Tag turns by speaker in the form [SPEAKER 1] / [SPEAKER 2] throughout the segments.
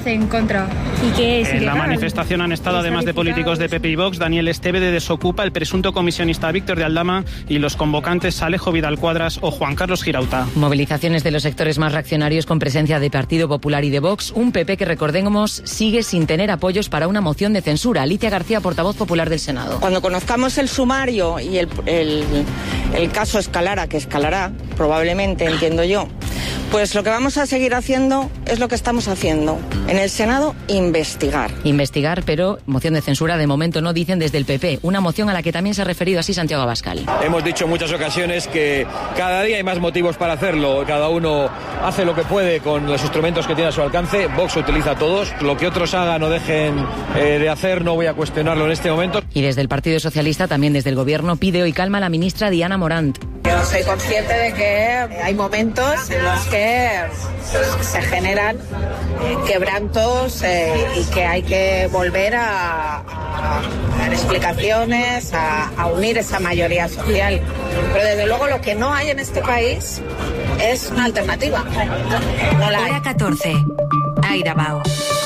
[SPEAKER 1] hace en contra. ¿Y qué es?
[SPEAKER 2] En la manifestación han estado, además de políticos de PP y Vox, Daniel Esteve de Desocupa, el presunto comisionista Víctor de Aldama y los convocantes Alejo Vidal Cuadras o Juan Carlos Girauta.
[SPEAKER 3] Movilizaciones de los sectores más reaccionarios con presencia de Partido Popular y de Vox. Un PP que, recordemos, sigue sin tener apoyos para una moción de censura. Alicia García, portavoz popular del Senado.
[SPEAKER 4] Cuando conozcamos el sumario y el caso escalara, que escalará probablemente, entiendo yo, pues lo que vamos a seguir haciendo es lo que estamos haciendo. En el Senado, investigar.
[SPEAKER 3] Investigar, pero moción de censura de momento no, dicen desde el PP. Una moción a la que también se ha referido así Santiago Abascal.
[SPEAKER 5] Hemos dicho en muchas ocasiones que cada día hay más motivos para hacerlo. Cada uno hace lo que puede con los instrumentos que tiene a su alcance. Vox utiliza todos. Lo que otros hagan o dejen de hacer no voy a cuestionarlo en este momento.
[SPEAKER 3] Y desde el Partido Socialista, también desde el Gobierno, pide hoy calma a la ministra Diana Morant.
[SPEAKER 6] Yo soy consciente de que hay momentos en los que se generan quebrantos y que hay que volver a dar explicaciones, a unir esa mayoría social. Pero desde luego lo que no hay en este país es una alternativa. No la hay.
[SPEAKER 7] Hora 14. Aida Bao.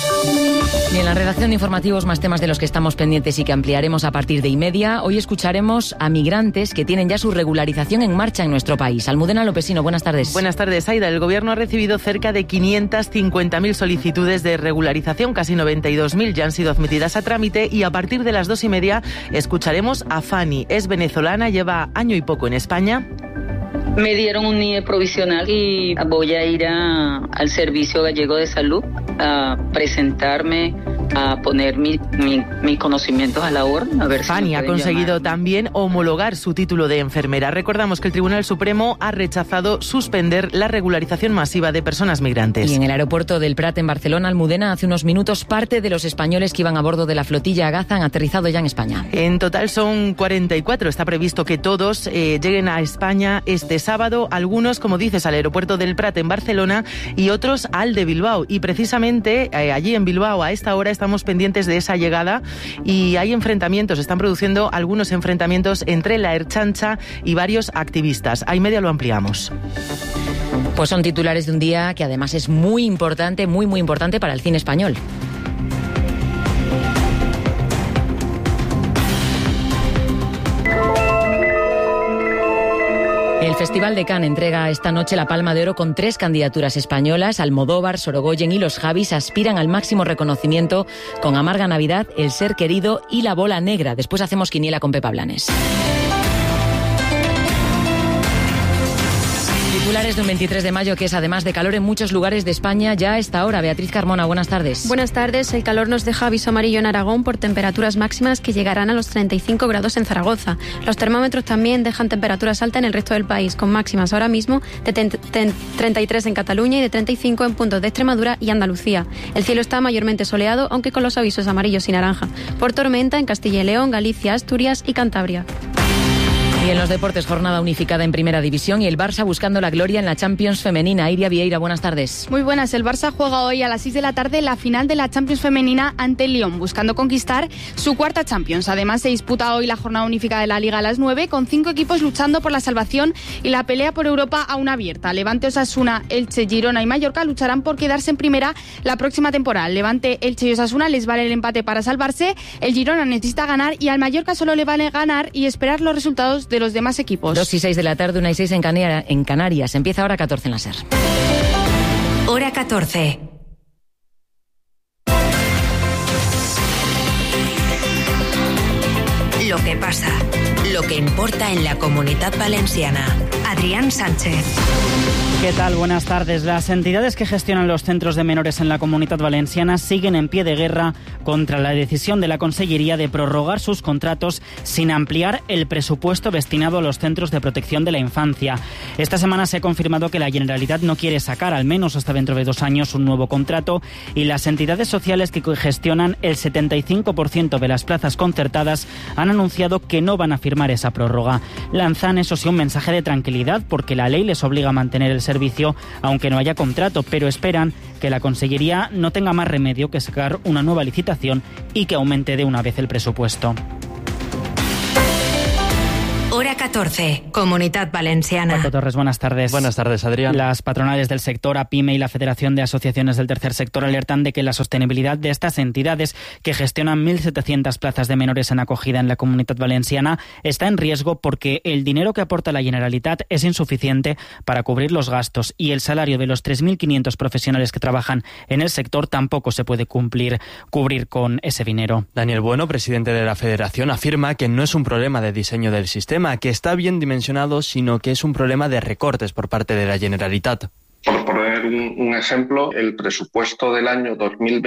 [SPEAKER 3] Y en la redacción de informativos, más temas de los que estamos pendientes y que ampliaremos a partir de 1:30. Hoy escucharemos a migrantes que tienen ya su regularización en marcha en nuestro país. Almudena Lopesino, buenas tardes.
[SPEAKER 8] Buenas tardes, Aida. El Gobierno ha recibido cerca de 550.000 solicitudes de regularización, casi 92.000 ya han sido admitidas a trámite y a partir de las 2:30 escucharemos a Fanny. Es venezolana, lleva año y poco en España.
[SPEAKER 9] Me dieron un NIE provisional y voy a ir al Servicio Gallego de Salud a presentarme, a poner mis conocimientos a la orden. A ver
[SPEAKER 8] Fanny
[SPEAKER 9] si
[SPEAKER 8] ha conseguido también homologar su título de enfermera. Recordamos que el Tribunal Supremo ha rechazado suspender la regularización masiva de personas migrantes.
[SPEAKER 3] Y en el aeropuerto del Prat, en Barcelona, Almudena, hace unos minutos, parte de los españoles que iban a bordo de la flotilla Agaza han aterrizado ya en España.
[SPEAKER 8] En total son 44. Está previsto que todos lleguen a España este sábado. Algunos, como dices, al aeropuerto del Prat en Barcelona y otros al de Bilbao. Y precisamente allí en Bilbao a esta hora estamos pendientes de esa llegada y hay enfrentamientos, están produciendo algunos enfrentamientos entre la Ertzaintza y varios activistas. A 1:30 lo ampliamos.
[SPEAKER 3] Pues son titulares de un día que además es muy importante, muy importante para el cine español. El Festival de Cannes entrega esta noche la Palma de Oro con 3 candidaturas españolas. Almodóvar, Sorogoyen y Los Javis aspiran al máximo reconocimiento con Amarga Navidad, El Ser Querido y La Bola Negra. Después hacemos quiniela con Pepa Blanes. Titulares de un 23 de mayo que es además de calor en muchos lugares de España ya a esta hora. Beatriz Carmona, buenas tardes.
[SPEAKER 10] Buenas tardes. El calor nos deja aviso amarillo en Aragón por temperaturas máximas que llegarán a los 35 grados en Zaragoza. Los termómetros también dejan temperaturas altas en el resto del país, con máximas ahora mismo de 33 en Cataluña y de 35 en puntos de Extremadura y Andalucía. El cielo está mayormente soleado, aunque con los avisos amarillos y naranja por tormenta en Castilla y León, Galicia, Asturias y Cantabria.
[SPEAKER 3] Y en los deportes, jornada unificada en Primera División y el Barça buscando la gloria en la Champions femenina. Iria Vieira, buenas tardes.
[SPEAKER 1] Muy buenas. El Barça juega hoy a las 6 de la tarde la final de la Champions femenina ante el Lyon, buscando conquistar su cuarta Champions. Además, se disputa hoy la jornada unificada de la Liga a las 9, con 5 equipos luchando por la salvación y la pelea por Europa aún abierta. Levante, Osasuna, Elche, Girona y Mallorca lucharán por quedarse en primera la próxima temporada. Levante, Elche y Osasuna les vale el empate para salvarse. El Girona necesita ganar y al Mallorca solo le vale ganar y esperar los resultados de los demás equipos.
[SPEAKER 3] 2:06 de la tarde, 1:06 en Canarias. Empieza hora 14 en la SER.
[SPEAKER 7] Hora 14. Lo que pasa, lo que importa en la Comunitat Valenciana. Adrián Sánchez.
[SPEAKER 11] ¿Qué tal? Buenas tardes. Las entidades que gestionan los centros de menores en la Comunitat Valenciana siguen en pie de guerra contra la decisión de la Consellería de prorrogar sus contratos sin ampliar el presupuesto destinado a los centros de protección de la infancia. Esta semana se ha confirmado que la Generalitat no quiere sacar, al menos hasta dentro de 2 años, un nuevo contrato y las entidades sociales que gestionan el 75% de las plazas concertadas han anunciado que no van a firmar esa prórroga. Lanzan, eso sí, un mensaje de tranquilidad porque la ley les obliga a mantener el servicio aunque no haya contrato, pero esperan que la Consellería no tenga más remedio que sacar una nueva licitación y que aumente de una vez el presupuesto.
[SPEAKER 7] Hora 14, Comunitat Valenciana.
[SPEAKER 11] Paco Torres, buenas tardes.
[SPEAKER 12] Buenas tardes, Adrián.
[SPEAKER 11] Las patronales del sector, APIME y la Federación de Asociaciones del Tercer Sector alertan de que la sostenibilidad de estas entidades, que gestionan 1.700 plazas de menores en acogida en la Comunitat Valenciana, está en riesgo porque el dinero que aporta la Generalitat es insuficiente para cubrir los gastos y el salario de los 3.500 profesionales que trabajan en el sector tampoco se puede cubrir con ese dinero.
[SPEAKER 12] Daniel Bueno, presidente de la Federación, afirma que no es un problema de diseño del sistema, que está bien dimensionado, sino que es un problema de recortes por parte de la Generalitat.
[SPEAKER 13] Por poner un ejemplo, el presupuesto del año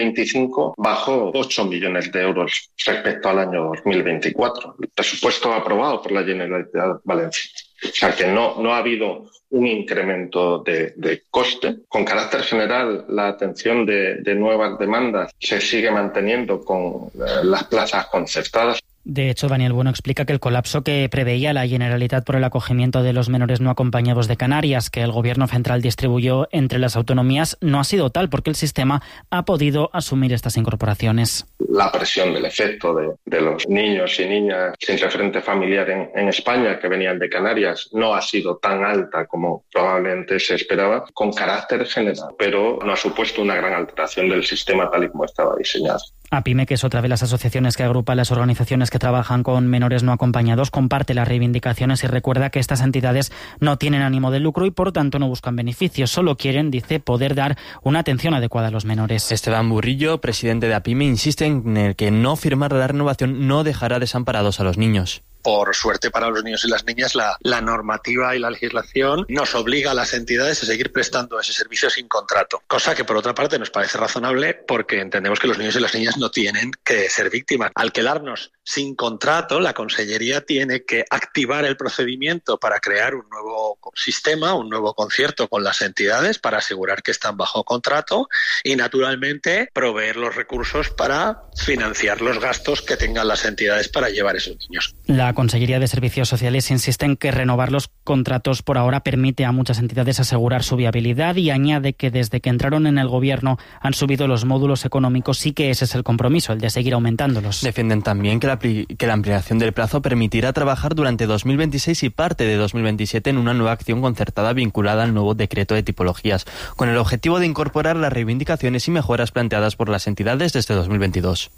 [SPEAKER 13] 2025 bajó 8 millones de euros respecto al año 2024. El presupuesto aprobado por la Generalitat Valenciana. O sea que no ha habido un incremento de coste. Con carácter general, la atención de nuevas demandas se sigue manteniendo con las plazas concertadas.
[SPEAKER 11] De hecho, Daniel Bueno explica que el colapso que preveía la Generalitat por el acogimiento de los menores no acompañados de Canarias, que el Gobierno central distribuyó entre las autonomías, no ha sido tal porque el sistema ha podido asumir estas incorporaciones.
[SPEAKER 13] La presión del efecto de los niños y niñas sin referente familiar en España que venían de Canarias no ha sido tan alta como probablemente se esperaba, con carácter general, pero no ha supuesto una gran alteración del sistema tal y como estaba diseñado.
[SPEAKER 11] APIME, que es otra de las asociaciones que agrupa las organizaciones que trabajan con menores no acompañados, comparte las reivindicaciones y recuerda que estas entidades no tienen ánimo de lucro y por tanto no buscan beneficios, solo quieren, dice, poder dar una atención adecuada a los menores.
[SPEAKER 12] Esteban Burrillo, presidente de APIME, insiste en el que no firmar la renovación no dejará desamparados a los niños.
[SPEAKER 14] Por suerte para los niños y las niñas, la normativa y la legislación nos obliga a las entidades a seguir prestando ese servicio sin contrato. Cosa que, por otra parte, nos parece razonable porque entendemos que los niños y las niñas no tienen que ser víctimas. Al quedarnos sin contrato, la Consellería tiene que activar el procedimiento para crear un nuevo sistema, un nuevo concierto con las entidades para asegurar que están bajo contrato y, naturalmente, proveer los recursos para financiar los gastos que tengan las entidades para llevar esos niños.
[SPEAKER 11] La Consellería de Servicios Sociales insiste en que renovar los contratos por ahora permite a muchas entidades asegurar su viabilidad y añade que desde que entraron en el Gobierno han subido los módulos económicos y que ese es el compromiso, el de seguir aumentándolos.
[SPEAKER 12] Defienden también que la ampliación del plazo permitirá trabajar durante 2026 y parte de 2027 en una nueva acción concertada vinculada al nuevo decreto de tipologías, con el objetivo de incorporar las reivindicaciones y mejoras planteadas por las entidades desde 2022.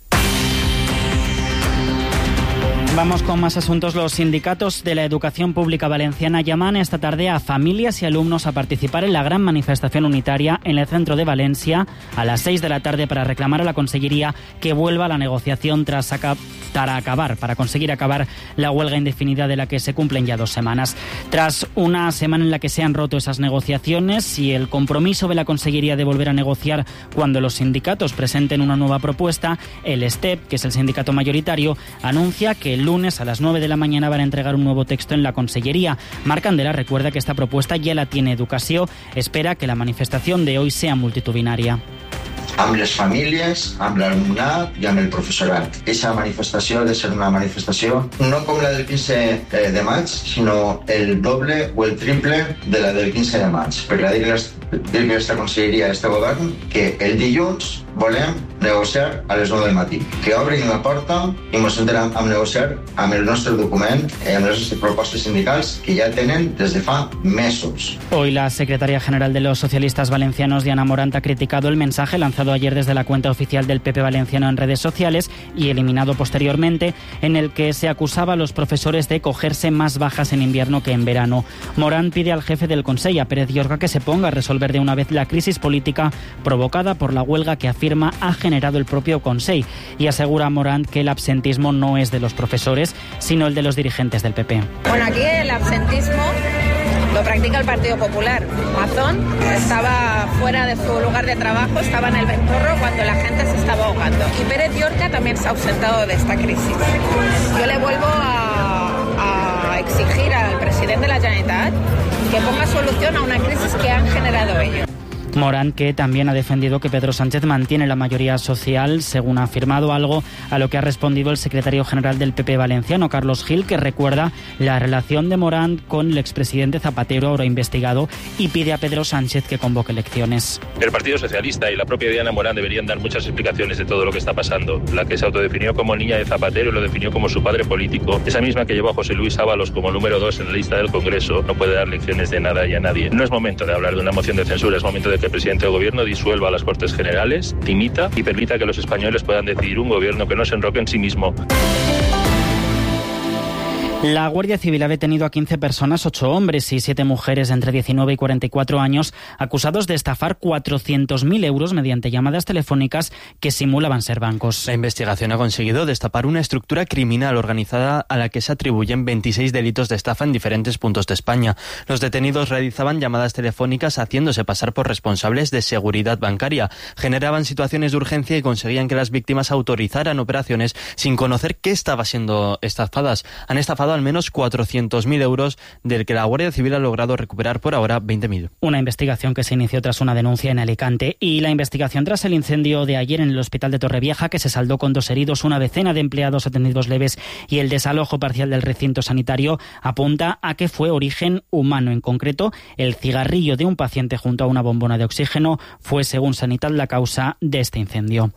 [SPEAKER 11] Vamos con más asuntos. Los sindicatos de la educación pública valenciana llaman esta tarde a familias y alumnos a participar en la gran manifestación unitaria en el centro de Valencia a las 6 de la tarde para reclamar a la Consellería que vuelva a la negociación para conseguir acabar la huelga indefinida de la que se cumplen ya 2 semanas. Tras una semana en la que se han roto esas negociaciones y el compromiso de la Consellería de volver a negociar cuando los sindicatos presenten una nueva propuesta, el STEP, que es el sindicato mayoritario, anuncia que el lunes a las 9 de la mañana van a entregar un nuevo texto en la Consellería. Marc Candela recuerda que esta propuesta ya la tiene Educació. Espera que la manifestación de hoy sea multitudinaria.
[SPEAKER 15] Amb les famílies, amb l'alumnat i amb el professorat. Aquesta manifestació ha de ser una manifestació no com la del 15 de maig, sinó el doble o el triple de la del 15 de maig. Perquè dir-li a aquesta conselleria, a este govern, que el dilluns volem negociar a les 9 del matí. Que obrin la porta i ens sentarem a negociar amb el nostre document, amb les nostres propostes sindicals que ja tenen des de fa mesos.
[SPEAKER 11] Hoy la secretaria general de los socialistas valencianos, Diana Morant, ha criticado el mensaje lanzado ayer desde la cuenta oficial del PP valenciano en redes sociales y eliminado posteriormente, en el que se acusaba a los profesores de cogerse más bajas en invierno que en verano. Morant pide al jefe del Consell, a Pérez Llorca, que se ponga a resolver de una vez la crisis política provocada por la huelga que afirma ha generado el propio Consell, y asegura a Morant que el absentismo no es de los profesores, sino el de los dirigentes del PP.
[SPEAKER 6] Bueno, aquí el absentismo lo practica el Partido Popular. Mazón estaba fuera de su lugar de trabajo, estaba en el Ventorro cuando la gente se estaba ahogando. Y Pérez Llorca también se ha ausentado de esta crisis. Yo le vuelvo a exigir al presidente de la Generalitat que ponga solución a una crisis que han generado ellos.
[SPEAKER 11] Morant, que también ha defendido que Pedro Sánchez mantiene la mayoría social, según ha afirmado, algo a lo que ha respondido el secretario general del PP valenciano, Carlos Gil, que recuerda la relación de Morant con el expresidente Zapatero, ahora investigado, y pide a Pedro Sánchez que convoque elecciones.
[SPEAKER 16] El Partido Socialista y la propia Diana Morant deberían dar muchas explicaciones de todo lo que está pasando. La que se autodefinió como niña de Zapatero y lo definió como su padre político, esa misma que llevó a José Luis Ábalos como número 2 en la lista del Congreso, no puede dar lecciones de nada y a nadie. No es momento de hablar de una moción de censura, es momento de que el presidente del gobierno disuelva las Cortes Generales, dimita y permita que los españoles puedan decidir un gobierno que no se enroque en sí mismo.
[SPEAKER 11] La Guardia Civil ha detenido a 15 personas, 8 hombres y 7 mujeres entre 19 y 44 años, acusados de estafar 400.000 euros mediante llamadas telefónicas que simulaban ser bancos.
[SPEAKER 12] La investigación ha conseguido destapar una estructura criminal organizada a la que se atribuyen 26 delitos de estafa en diferentes puntos de España. Los detenidos realizaban llamadas telefónicas haciéndose pasar por responsables de seguridad bancaria, generaban situaciones de urgencia y conseguían que las víctimas autorizaran operaciones sin conocer qué estaba siendo estafadas. Han estafado al menos 400.000 euros, del que la Guardia Civil ha logrado recuperar por ahora 20.000.
[SPEAKER 11] Una investigación que se inició tras una denuncia en Alicante, y la investigación tras el incendio de ayer en el hospital de Torrevieja, que se saldó con 2 heridos, una decena de empleados atendidos leves y el desalojo parcial del recinto sanitario, apunta a que fue origen humano. En concreto, el cigarrillo de un paciente junto a una bombona de oxígeno fue, según Sanitat, la causa de este incendio.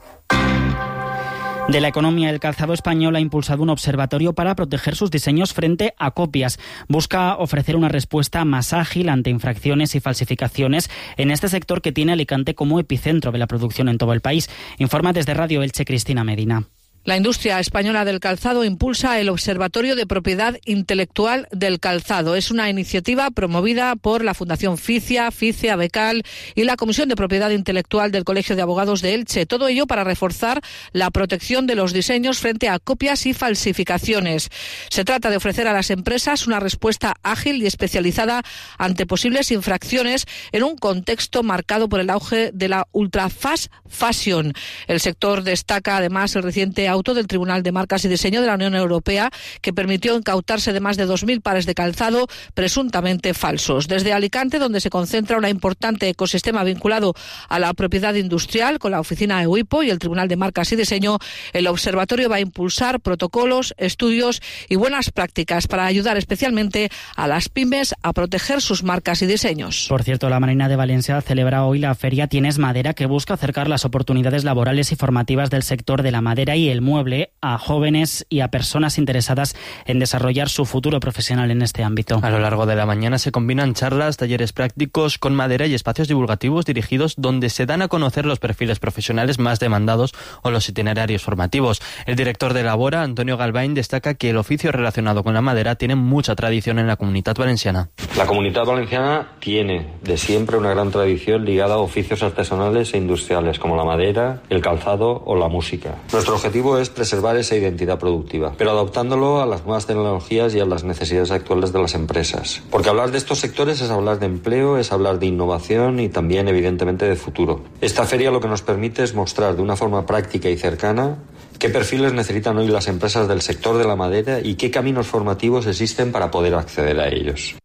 [SPEAKER 11] De la economía, el calzado español ha impulsado un observatorio para proteger sus diseños frente a copias. Busca ofrecer una respuesta más ágil ante infracciones y falsificaciones en este sector que tiene Alicante como epicentro de la producción en todo el país. Informa desde Radio Elche Cristina Medina.
[SPEAKER 17] La industria española del calzado impulsa el Observatorio de Propiedad Intelectual del Calzado. Es una iniciativa promovida por la Fundación FICIA, Becal y la Comisión de Propiedad Intelectual del Colegio de Abogados de Elche. Todo ello para reforzar la protección de los diseños frente a copias y falsificaciones. Se trata de ofrecer a las empresas una respuesta ágil y especializada ante posibles infracciones en un contexto marcado por el auge de la ultra fast fashion. El sector destaca además el reciente auto del Tribunal de Marcas y Diseño de la Unión Europea, que permitió incautarse de más de 2.000 pares de calzado presuntamente falsos. Desde Alicante, donde se concentra un importante ecosistema vinculado a la propiedad industrial, con la oficina EUIPO y el Tribunal de Marcas y Diseño, el observatorio va a impulsar protocolos, estudios y buenas prácticas para ayudar especialmente a las pymes a proteger sus marcas y diseños.
[SPEAKER 11] Por cierto, la Marina de Valencia celebra hoy la feria Tienes Madera, que busca acercar las oportunidades laborales y formativas del sector de la madera y el mueble a jóvenes y a personas interesadas en desarrollar su futuro profesional en este ámbito.
[SPEAKER 12] A lo largo de la mañana se combinan charlas, talleres prácticos con madera y espacios divulgativos dirigidos donde se dan a conocer los perfiles profesionales más demandados o los itinerarios formativos. El director de Labora, Antonio Galvain, destaca que el oficio relacionado con la madera tiene mucha tradición en la Comunitat Valenciana.
[SPEAKER 18] La Comunitat Valenciana tiene de siempre una gran tradición ligada a oficios artesanales e industriales como la madera, el calzado o la música. Nuestro objetivo es preservar esa identidad productiva, pero adaptándolo a las nuevas tecnologías y a las necesidades actuales de las empresas. Porque hablar de estos sectores es hablar de empleo, es hablar de innovación y también, evidentemente, de futuro. Esta feria lo que nos permite es mostrar de una forma práctica y cercana qué perfiles necesitan hoy las empresas del sector de la madera y qué caminos formativos existen para poder acceder a ellos.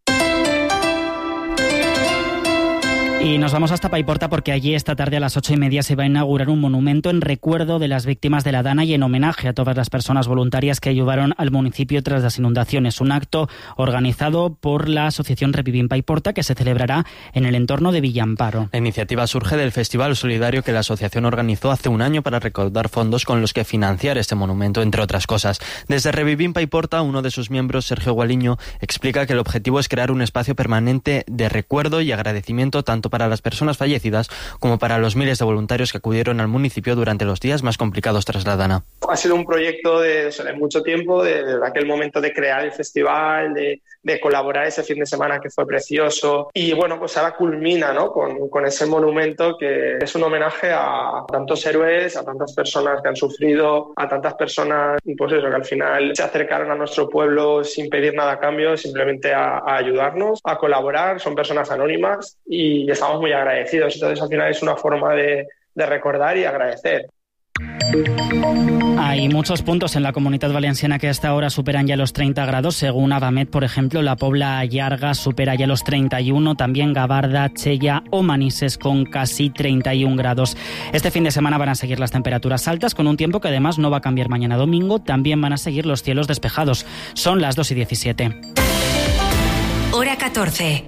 [SPEAKER 11] Y nos vamos hasta Paiporta, porque allí esta tarde a las 8:30 se va a inaugurar un monumento en recuerdo de las víctimas de la Dana y en homenaje a todas las personas voluntarias que ayudaron al municipio tras las inundaciones. Un acto organizado por la asociación Revivim Paiporta, que se celebrará en el entorno de Villamparo.
[SPEAKER 12] La iniciativa surge del Festival Solidario que la asociación organizó hace un año para recaudar fondos con los que financiar este monumento, entre otras cosas. Desde Revivim Paiporta, uno de sus miembros, Sergio Gualiño, explica que el objetivo es crear un espacio permanente de recuerdo y agradecimiento tanto para las personas fallecidas como para los miles de voluntarios que acudieron al municipio durante los días más complicados tras la Dana.
[SPEAKER 19] Ha sido un proyecto de mucho tiempo, de aquel momento de crear el festival, de colaborar ese fin de semana que fue precioso, y bueno, pues ahora culmina, ¿no?, con ese monumento que es un homenaje a tantos héroes, a tantas personas que han sufrido, a tantas personas, pues eso, que al final se acercaron a nuestro pueblo sin pedir nada a cambio, simplemente a ayudarnos, a colaborar. Son personas anónimas y estamos muy agradecidos. Entonces al final es una forma de recordar y agradecer.
[SPEAKER 11] Hay muchos puntos en la Comunitat Valenciana que hasta ahora superan ya los 30 grados. Según Avamet, por ejemplo, la Pobla Llarga supera ya los 31, también Gavarda, Chella o Manises con casi 31 grados. Este fin de semana van a seguir las temperaturas altas, con un tiempo que además no va a cambiar mañana domingo. También van a seguir los cielos despejados. Son las 2:17.
[SPEAKER 7] Hora 14.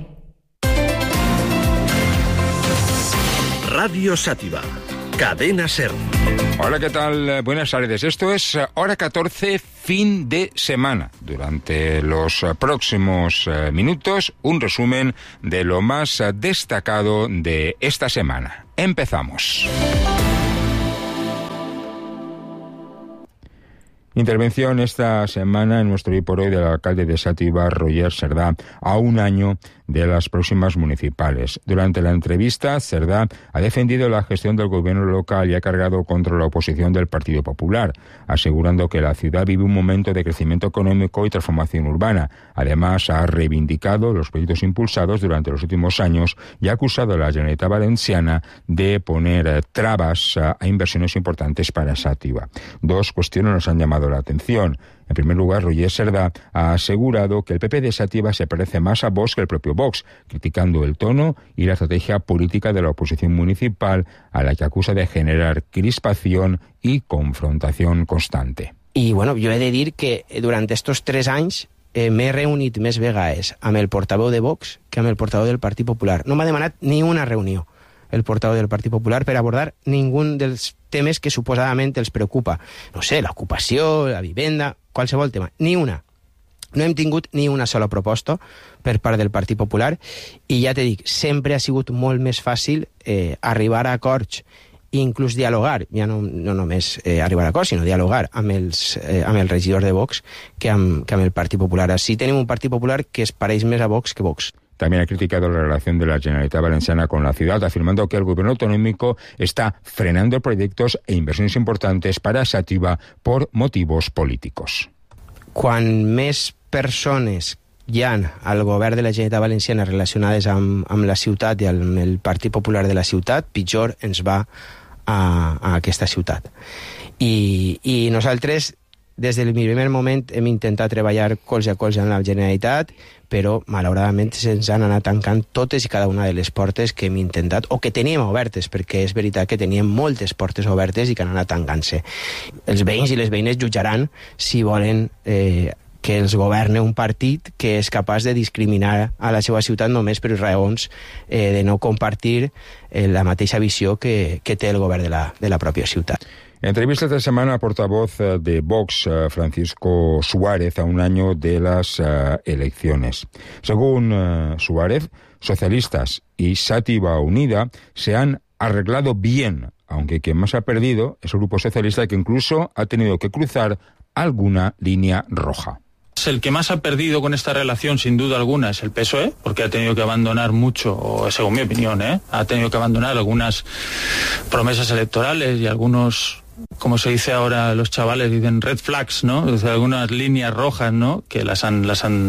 [SPEAKER 20] Radio Sátiva. Cadena SER. Hola, ¿qué tal? Buenas tardes. Esto es Hora 14, fin de semana. Durante los próximos minutos, un resumen de lo más destacado de esta semana. Empezamos. Intervención esta semana en nuestro Hoy por Hoy del alcalde de Sátiva, Roger Cerdá, a un año de las próximas municipales. Durante la entrevista, Cerdá ha defendido la gestión del gobierno local y ha cargado contra la oposición del Partido Popular, asegurando que la ciudad vive un momento de crecimiento económico y transformación urbana. Además, ha reivindicado los proyectos impulsados durante los últimos años y ha acusado a la Generalitat Valenciana de poner trabas a inversiones importantes para Sátiva. Dos cuestiones nos han llamado la atención. En primer lugar, Roger Cerdá ha asegurado que el PP de Sátiva se parece más a Vox que el propio Vox, criticando el tono y la estrategia política de la oposición municipal, a la que acusa de generar crispación y confrontación constante.
[SPEAKER 21] I bueno, jo he de dir que durant estos 3 anys m'he reunit més vegades amb el portaveu de Vox que amb el portaveu del Partit Popular. No m'ha demanat ni una reunió el portaveu del Partit Popular per abordar ningú dels temes que suposadament els preocupa. No sé, l'ocupació, la vivenda, qualsevol tema. Ni una. No hem tingut ni una sola proposta per part del Partit Popular i ja t'he dit, sempre ha sigut molt més fàcil arribar a acords i inclús dialogar, ja no només arribar a acords, sinó dialogar amb el regidor de Vox que amb el Partit Popular. Així tenim un Partit Popular que es pareix més a Vox que Vox.
[SPEAKER 20] También ha criticado la relación de la Generalitat Valenciana con la ciudad, afirmando que el gobierno autonómico está frenando proyectos e inversiones importantes para Sátiva por motivos políticos.
[SPEAKER 21] Quan més persones hi ha al govern de la Generalitat Valenciana relacionades amb la ciutat i amb el Partit Popular de la ciutat, pitjor ens va a aquesta ciutat. I nosaltres, des del primer moment, hem intentat treballar colze a colze amb la Generalitat, però malauradament se'ns han anat tancant totes i cada una de les portes que hem intentat, o que teníem obertes, perquè és veritat que teníem moltes portes obertes i que han anat tancant-se. Els veïns i les veïnes jutjaran si volen que els governe un partit que és capaç de discriminar a la seva ciutat només per raons de no compartir la mateixa visió que té el govern de la pròpia ciutat.
[SPEAKER 20] Entrevista esta semana al portavoz de Vox, Francisco Suárez, a un año de las elecciones. Según Suárez, socialistas y Sátiva Unida se han arreglado bien, aunque quien más ha perdido es el Grupo Socialista, que incluso ha tenido que cruzar alguna línea roja.
[SPEAKER 22] El que más ha perdido con esta relación, sin duda alguna, es el PSOE, porque ha tenido que abandonar mucho, o según mi opinión, ha tenido que abandonar algunas promesas electorales y algunos, como se dice ahora, los chavales dicen red flags, ¿no? O sea, algunas líneas rojas, ¿no? Que las han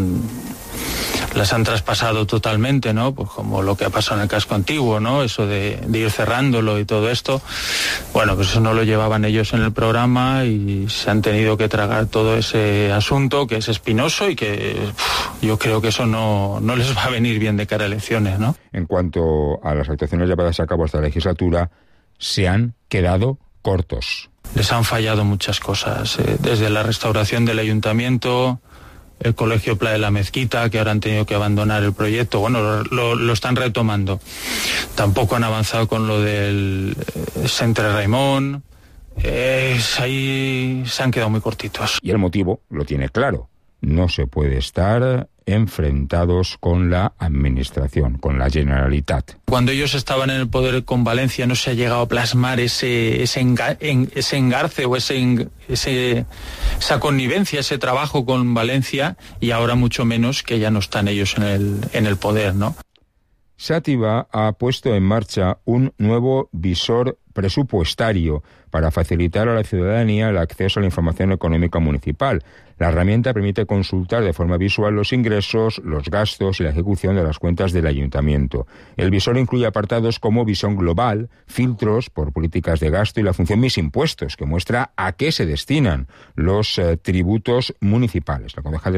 [SPEAKER 22] traspasado totalmente, ¿no? Pues como lo que ha pasado en el casco antiguo, ¿no? Eso de ir cerrándolo y todo esto. Bueno, pues eso no lo llevaban ellos en el programa y se han tenido que tragar todo ese asunto que es espinoso y que yo creo que eso no les va a venir bien de cara a elecciones, ¿no?
[SPEAKER 20] En cuanto a las actuaciones llevadas a cabo esta legislatura, se han quedado cortos.
[SPEAKER 22] Les han fallado muchas cosas, desde la restauración del ayuntamiento, el Colegio Pla de la Mezquita, que ahora han tenido que abandonar el proyecto. Bueno, lo están retomando. Tampoco han avanzado con lo del Centre Raimon. Ahí se han quedado muy cortitos.
[SPEAKER 20] Y el motivo lo tiene claro. No se puede estar enfrentados con la administración, con la Generalitat.
[SPEAKER 22] Cuando ellos estaban en el poder con Valencia no se ha llegado a plasmar ese engarce o esa connivencia, ese trabajo con Valencia, y ahora mucho menos que ya no están ellos en el poder, ¿no?
[SPEAKER 20] Sátiva ha puesto en marcha un nuevo visor presupuestario para facilitar a la ciudadanía el acceso a la información económica municipal. La herramienta permite consultar de forma visual los ingresos, los gastos y la ejecución de las cuentas del ayuntamiento. El visor incluye apartados como visión global, filtros por políticas de gasto y la función Mis Impuestos, que muestra a qué se destinan los tributos municipales. El concejal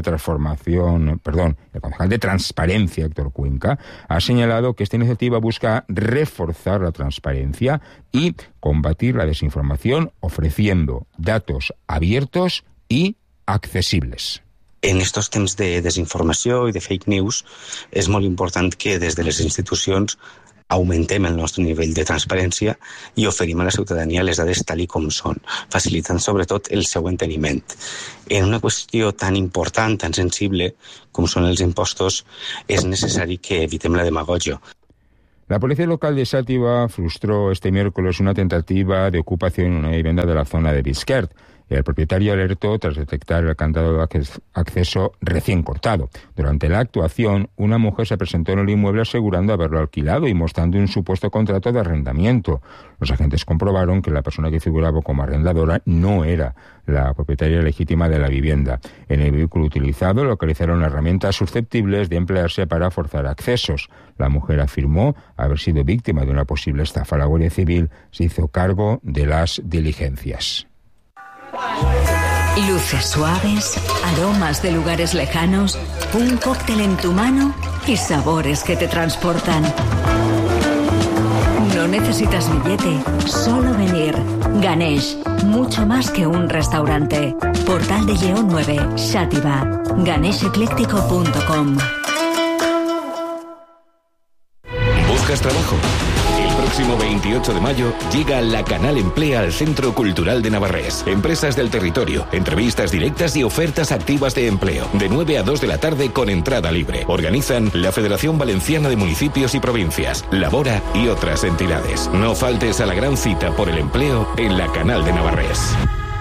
[SPEAKER 20] de Transparencia, Héctor Cuenca, ha señalado que esta iniciativa busca reforzar la transparencia y combatir la desinformación ofreciendo datos abiertos y accessibles.
[SPEAKER 2] En estos temps de desinformació i de fake news és molt important que des de les institucions augmentem el nostre nivell de transparència i oferim a la ciutadania les dades tal i com són, facilitant sobretot el seu enteniment. En una qüestió tan important, tan sensible com són els impostos, és necessari que evitem la demagògia.
[SPEAKER 20] La policía local de Xàtiva frustró este miércoles una tentativa de ocupación en una vivienda de la zona de Bisquert. El propietario alertó tras detectar el candado de acceso recién cortado. Durante la actuación, una mujer se presentó en el inmueble asegurando haberlo alquilado y mostrando un supuesto contrato de arrendamiento. Los agentes comprobaron que la persona que figuraba como arrendadora no era la propietaria legítima de la vivienda. En el vehículo utilizado localizaron herramientas susceptibles de emplearse para forzar accesos. La mujer afirmó haber sido víctima de una posible estafa. La Guardia Civil se hizo cargo de las diligencias.
[SPEAKER 4] Luces suaves, aromas de lugares lejanos, un cóctel en tu mano y sabores que te transportan. No necesitas billete, solo venir. Ganesh, mucho más que un restaurante. Portal de Lleó 9, Xàtiva. ganeshecléctico.com.
[SPEAKER 23] ¿Buscas trabajo? El próximo 28 de mayo llega La Canal Emplea al Centro Cultural de Navarrés. Empresas del territorio, entrevistas directas y ofertas activas de empleo. De 9 a 2 de la tarde con entrada libre. Organizan la Federación Valenciana de Municipios y Provincias, Labora y otras entidades. No faltes a la gran cita por el empleo en La Canal de Navarrés.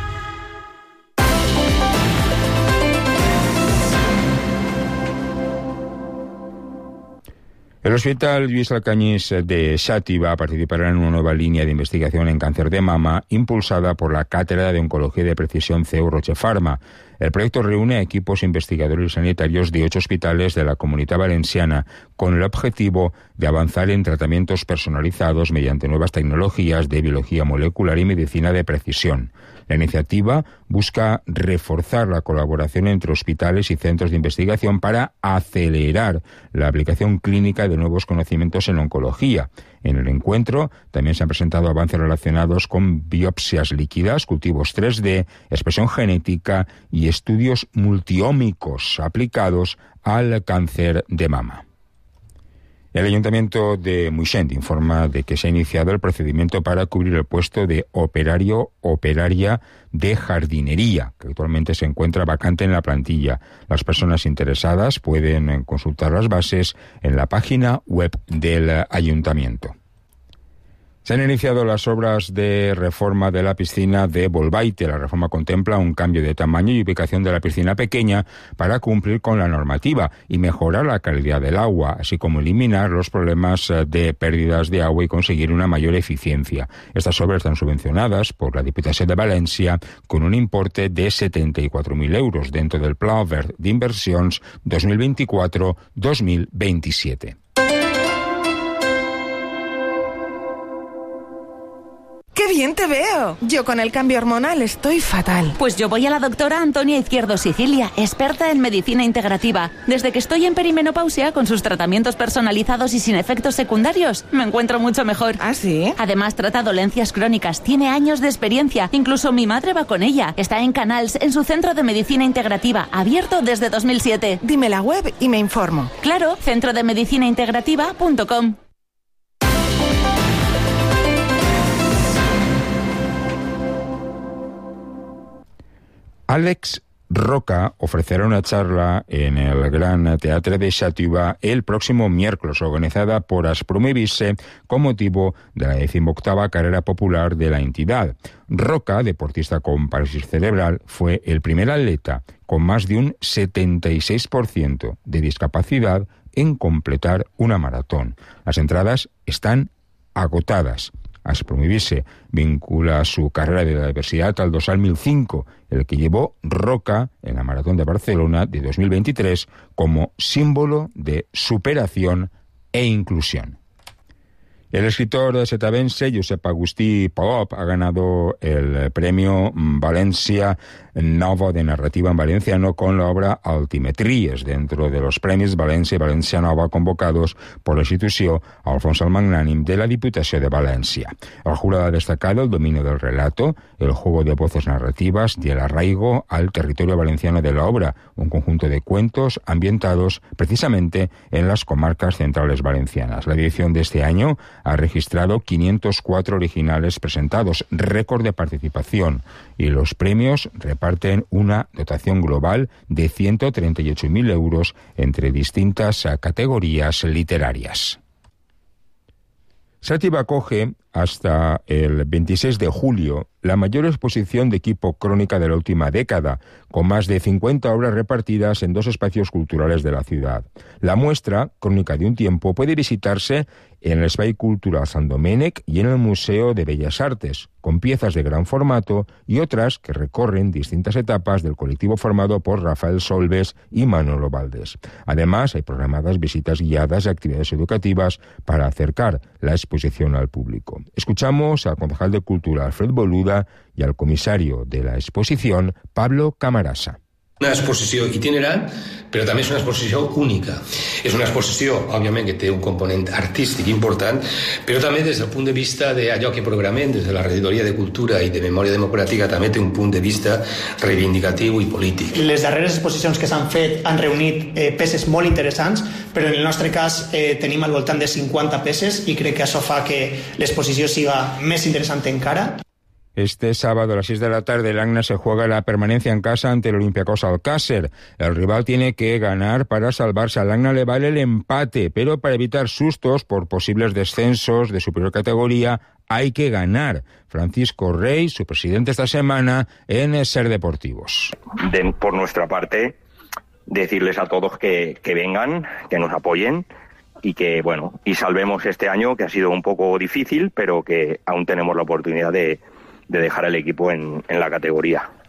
[SPEAKER 20] El Hospital Lluís Alcañiz de Xàtiva participará en una nueva línea de investigación en cáncer de mama impulsada por la Cátedra de Oncología de Precisión CEU Roche Pharma. El proyecto reúne a equipos investigadores sanitarios de 8 hospitales de la Comunitat Valenciana con el objetivo de avanzar en tratamientos personalizados mediante nuevas tecnologías de biología molecular y medicina de precisión. La iniciativa busca reforzar la colaboración entre hospitales y centros de investigación para acelerar la aplicación clínica de nuevos conocimientos en oncología. En el encuentro también se han presentado avances relacionados con biopsias líquidas, cultivos 3D, expresión genética y estudios multiómicos aplicados al cáncer de mama. El Ayuntamiento de Moixent informa de que se ha iniciado el procedimiento para cubrir el puesto de operaria de jardinería, que actualmente se encuentra vacante en la plantilla. Las personas interesadas pueden consultar las bases en la página web del Ayuntamiento. Se han iniciado las obras de reforma de la piscina de Bolbaite. La reforma contempla un cambio de tamaño y ubicación de la piscina pequeña para cumplir con la normativa y mejorar la calidad del agua, así como eliminar los problemas de pérdidas de agua y conseguir una mayor eficiencia. Estas obras están subvencionadas por la Diputación de Valencia con un importe de 74.000 euros dentro del Pla Verd d'Inversions 2024-2027.
[SPEAKER 24] ¡Qué bien te veo! Yo con el cambio hormonal estoy fatal.
[SPEAKER 25] Pues yo voy a la doctora Antonia Izquierdo Sicilia, experta en medicina integrativa. Desde que estoy en perimenopausia, con sus tratamientos personalizados y sin efectos secundarios, me encuentro mucho mejor.
[SPEAKER 24] ¿Ah, sí?
[SPEAKER 25] Además, trata dolencias crónicas, tiene años de experiencia. Incluso mi madre va con ella. Está en Canals, en su centro de medicina integrativa, abierto desde 2007.
[SPEAKER 24] Dime la web y me informo.
[SPEAKER 25] Claro, centrodemedicinaintegrativa.com.
[SPEAKER 20] Alex Roca ofrecerá una charla en el Gran Teatre de Xàtiva el próximo miércoles, organizada por Aspromevise con motivo de la 18ª carrera popular de la entidad. Roca, deportista con parálisis cerebral, fue el primer atleta con más de un 76% de discapacidad en completar una maratón. Las entradas están agotadas. a promovirse. Vincula su carrera de la diversidad al dorsal 1005, el que llevó Roca en la Maratón de Barcelona de 2023 como símbolo de superación e inclusión. El escritor setavense Josep Agustí Polop ha ganado el premio Valencia Nova de narrativa en valenciano con la obra Altimetries, dentro de los premios València i València Nova convocados por la institució Alfons el Magnànim de la Diputació de Valencia. El jurado ha destacado el dominio del relato, el juego de voces narrativas y el arraigo al territorio valenciano de la obra, un conjunto de cuentos ambientados precisamente en las comarcas centrales valencianas. La edición de este año ha registrado 504 originales presentados, récord de participación, y los premios reparten una dotación global de 138.000 euros entre distintas categorías literarias. Xàtiva acoge hasta el 26 de julio la mayor exposición de equipo crónica de la última década, con más de 50 obras repartidas en 2 espacios culturales de la ciudad. La muestra, Crónica de un tiempo, puede visitarse en el Espai Cultural Sant Domènec y en el Museo de Bellas Artes, con piezas de gran formato y otras que recorren distintas etapas del colectivo formado por Rafael Solves y Manolo Valdés. Además, hay programadas visitas guiadas y actividades educativas para acercar la exposición al público. Escuchamos al concejal de Cultura, Alfred Boluda, y al comisario de la exposición, Pablo Camarasa.
[SPEAKER 1] Una exposició itinerant, però també és una exposició única. És una exposició, òbviament, que té un component artístic important, però també des del punt de vista d'allò que programem des de la Regidoria de Cultura i de Memòria Democràtica també té un punt de vista reivindicatiu i polític.
[SPEAKER 5] Les darreres exposicions que s'han fet han reunit peces molt interessants, però en el nostre cas tenim al voltant de 50 peces i crec que això fa que l'exposició siga més interessant encara.
[SPEAKER 20] Este sábado a las 6 de la tarde el Agna se juega la permanencia en casa ante el Olympiacos Alcácer. El rival tiene que ganar para salvarse. Al Agna le vale el empate, pero para evitar sustos por posibles descensos de superior categoría hay que ganar. Francisco Rey, su presidente esta semana en Ser Deportivos.
[SPEAKER 8] Por nuestra parte, decirles a todos que vengan, que nos apoyen y que, bueno, y salvemos este año, que ha sido un poco difícil, pero que aún tenemos la oportunidad de dejar el equipo en la categoría.